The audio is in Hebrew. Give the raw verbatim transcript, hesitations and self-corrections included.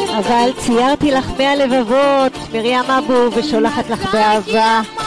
אבל ציירתי לך מאה לבבות, מרים אבו, ושולחת לך באהבה.